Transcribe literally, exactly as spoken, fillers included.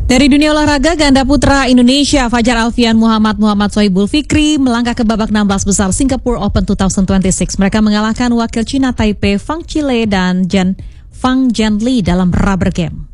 Dari dunia olahraga, ganda putra Indonesia Fajar Alfian Muhammad Muhammad Sohibul Fikri melangkah ke babak enam belas besar Singapore Open dua ribu dua puluh enam. Mereka mengalahkan wakil Cina Taipei Fang Chile dan Jen Fang Jianli dalam rubber game.